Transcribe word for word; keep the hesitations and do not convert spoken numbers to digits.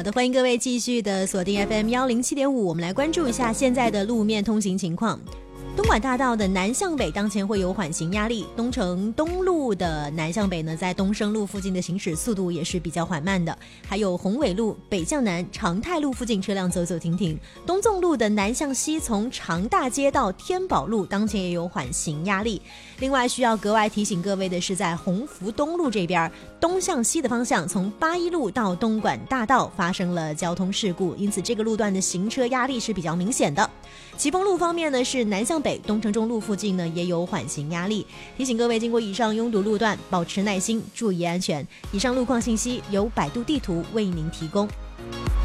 的，欢迎各位继续的锁定 F M 一零七点五，我们来关注一下现在的路面通行情况。东莞大道的南向北当前会有缓行压力，东城东路的南向北呢，在东升路附近的行驶速度也是比较缓慢的，还有宏伟路北向南长泰路附近车辆走走停停，东纵路的南向西从长大街到天宝路当前也有缓行压力。另外需要格外提醒各位的是，在鸿福东路这边东向西的方向，从八一路到东莞大道发生了交通事故，因此这个路段的行车压力是比较明显的。启丰路方面呢，是南向北东城中路附近呢也有缓行压力，提醒各位经过以上拥堵路段保持耐心，注意安全。以上路况信息由百度地图为您提供。